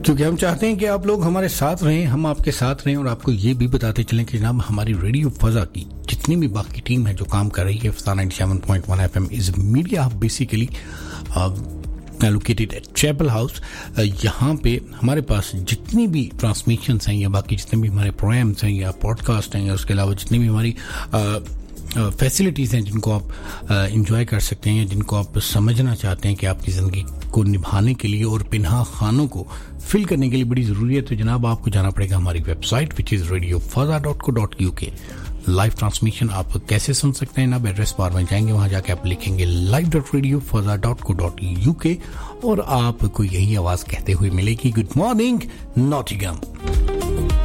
क्योंकि हम चाहते हैं कि आप लोग हमारे साथ रहें, हम आपके साथ रहें और आपको ये भी बताते चलें कि जनाब हमारी रेडियो फजा की जितनी भी बाकी टीम है जो काम कर रही है, फजा 97.1 FM is media hub basically located at chapel house. यहाँ पे हमारे पास जितनी भी ट्रांसमिशंस हैं या बाकी जितने भी हमारे प्रोग्राम्स हैं या पॉडकास्ट हैं या उसके अलावा जितनी भी हमारी फैसिलिटीज़ हैं जिनको आप इंजॉय कर सकते हैं, जिनको आप समझना चाहते हैं कि आपकी ज़िंदगी को निभाने के लिए और पिन्हा खानों को फिल करने के लिए बड़ी ज़रूरी है, तो जनाब आपको जाना पड़ेगा हमारी website which is radiofaza.co.uk। Live transmission आप कैसे सुन सकते हैं? आप एड्रेस बार में जाएंगे, वहां जाके आप लिखेंगे live.radiofaza.co.uk और आपको यही आवाज़ कहते हुए मिलेगी, गुड मॉर्निंग नॉटिंघम।